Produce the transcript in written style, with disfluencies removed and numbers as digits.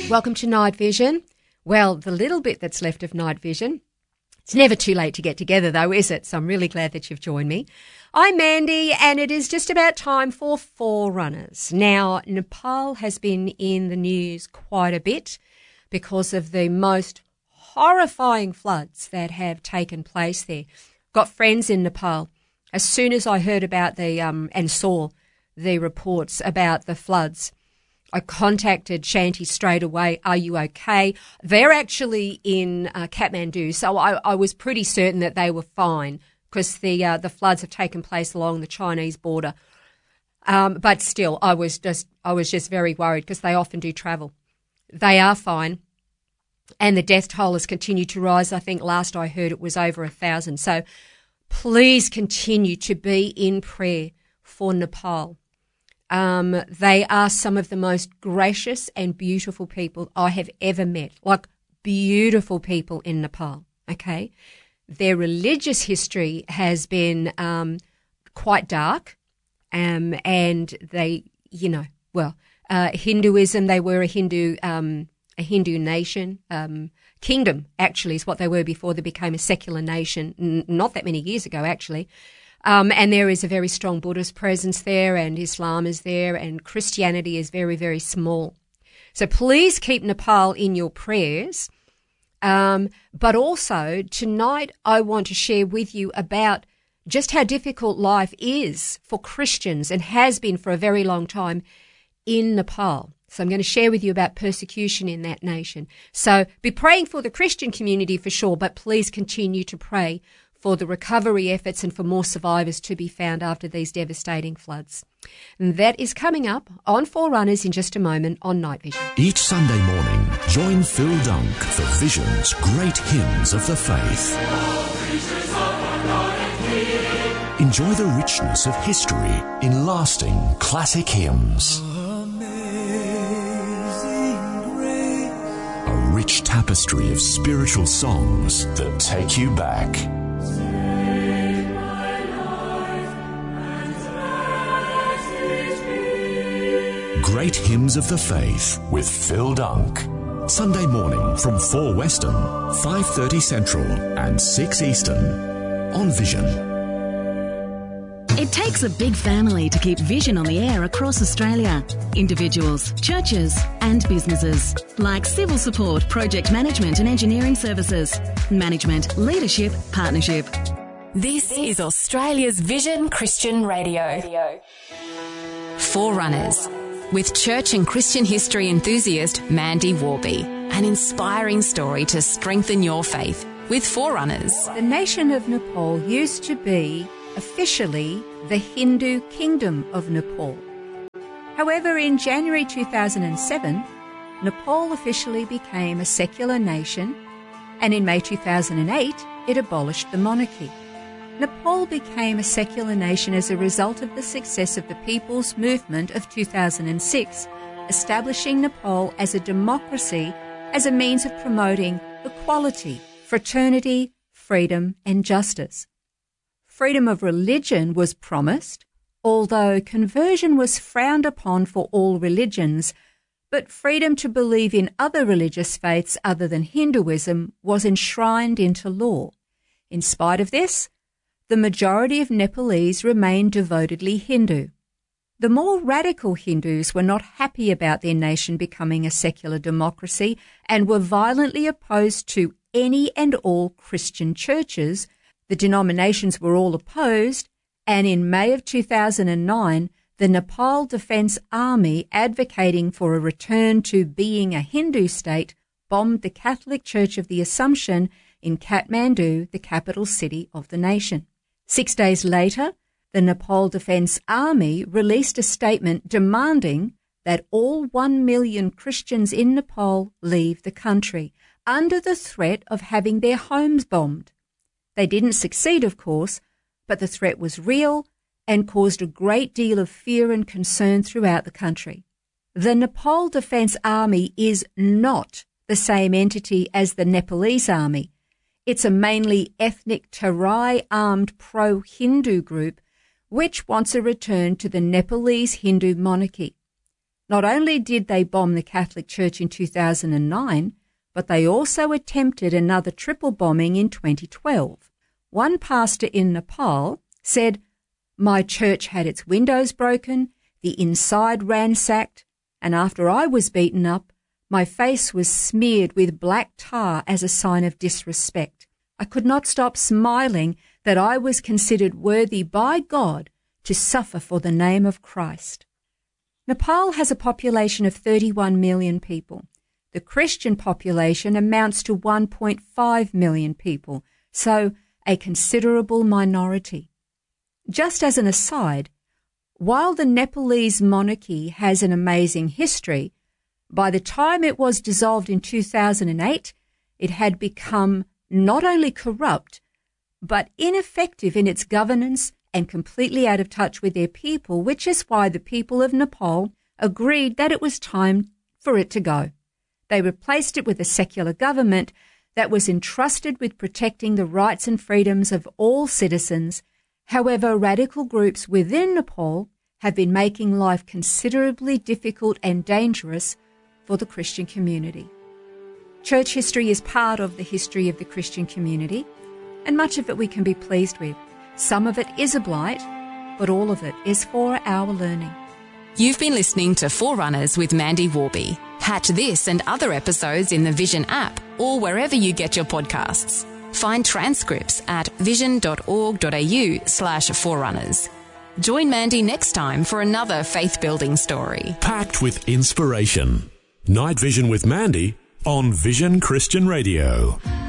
Welcome to Night Vision. Well, the little bit that's left of Night Vision. It's never too late to get together though, is it? So I'm really glad that you've joined me. I'm Mandy and it is just about time for Forerunners. Now, Nepal has been in the news quite a bit because of the most horrifying floods that have taken place there. Got friends in Nepal. As soon as I heard about and saw the reports about the floods, I contacted Shanti straight away. Are you okay? They're actually in Kathmandu, so I was pretty certain that they were fine because the floods have taken place along the Chinese border. But still, I was just very worried because they often do travel. They are fine, and the death toll has continued to rise. I think last I heard it was over 1,000. So please continue to be in prayer for Nepal. They are some of the most gracious and beautiful people I have ever met, like beautiful people in Nepal, okay? Their religious history has been quite dark, and they, Hinduism, they were a Hindu nation. Kingdom, actually, is what they were before they became a secular nation, not that many years ago, actually. And there is a very strong Buddhist presence there, and Islam is there, and Christianity is very, very small. So please keep Nepal in your prayers. But also tonight I want to share with you about just how difficult life is for Christians and has been for a very long time in Nepal. So I'm going to share with you about persecution in that nation. So be praying for the Christian community for sure, but please continue to pray for the recovery efforts and for more survivors to be found after these devastating floods. And that is coming up on Forerunners in just a moment on Night Vision. Each Sunday morning, join Phil Dunk for Vision's Great Hymns of the Faith. Enjoy the richness of history in lasting classic hymns. A rich tapestry of spiritual songs that take you back. Great Hymns of the Faith with Phil Dunk. Sunday morning from 4 Western, 5:30 Central and 6 Eastern on Vision. It takes a big family to keep Vision on the air across Australia. Individuals, churches and businesses like civil support, project management and engineering services, management, leadership, partnership. This is Australia's Vision Christian Radio. Forerunners. With church and Christian history enthusiast Mandy Warby. An inspiring story to strengthen your faith with Forerunners. The nation of Nepal used to be officially the Hindu Kingdom of Nepal. However, in January 2007, Nepal officially became a secular nation, and in May 2008, it abolished the monarchy. Nepal became a secular nation as a result of the success of the People's Movement of 2006, establishing Nepal as a democracy as a means of promoting equality, fraternity, freedom and justice. Freedom of religion was promised, although conversion was frowned upon for all religions, but freedom to believe in other religious faiths other than Hinduism was enshrined into law. In spite of this, the majority of Nepalese remained devotedly Hindu. The more radical Hindus were not happy about their nation becoming a secular democracy and were violently opposed to any and all Christian churches. The denominations were all opposed, and in May of 2009, the Nepal Defence Army, advocating for a return to being a Hindu state, bombed the Catholic Church of the Assumption in Kathmandu, the capital city of the nation. 6 days later, the Nepal Defence Army released a statement demanding that all 1 million Christians in Nepal leave the country under the threat of having their homes bombed. They didn't succeed, of course, but the threat was real and caused a great deal of fear and concern throughout the country. The Nepal Defence Army is not the same entity as the Nepalese Army. It's a mainly ethnic Terai armed pro-Hindu group which wants a return to the Nepalese Hindu monarchy. Not only did they bomb the Catholic Church in 2009, but they also attempted another triple bombing in 2012. One pastor in Nepal said, "My church had its windows broken, the inside ransacked, and after I was beaten up, my face was smeared with black tar as a sign of disrespect. I could not stop smiling that I was considered worthy by God to suffer for the name of Christ." Nepal has a population of 31 million people. The Christian population amounts to 1.5 million people, so a considerable minority. Just as an aside, while the Nepalese monarchy has an amazing history, by the time it was dissolved in 2008, it had become not only corrupt, but ineffective in its governance and completely out of touch with their people, which is why the people of Nepal agreed that it was time for it to go. They replaced it with a secular government that was entrusted with protecting the rights and freedoms of all citizens. However, radical groups within Nepal have been making life considerably difficult and dangerous for the Christian community. Church history is part of the history of the Christian community, and much of it we can be pleased with. Some of it is a blight, but all of it is for our learning. You've been listening to Forerunners with Mandy Warby. Catch this and other episodes in the Vision app or wherever you get your podcasts. Find transcripts at vision.org.au/forerunners. Join Mandy next time for another faith-building story. Packed with inspiration. Night Vision with Mandy on Vision Christian Radio.